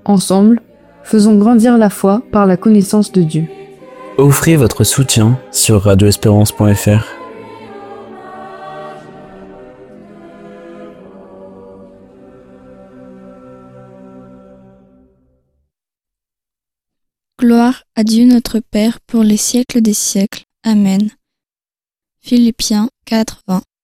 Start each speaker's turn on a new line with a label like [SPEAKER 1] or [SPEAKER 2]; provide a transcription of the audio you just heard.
[SPEAKER 1] Ensemble, faisons grandir la foi par la connaissance de Dieu.
[SPEAKER 2] Offrez votre soutien sur radioespérance.fr.
[SPEAKER 3] Gloire à Dieu notre Père pour les siècles des siècles. Amen. Philippiens 4, 20.